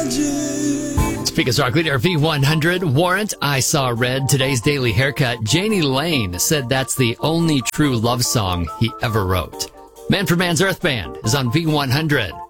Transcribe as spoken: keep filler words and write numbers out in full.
Speakers Rock Leader V one hundred, Warrant, I Saw Red. Today's Daily Haircut, Janie Lane said that's the only true love song he ever wrote. Man for Man's Earth Band is on V one hundred.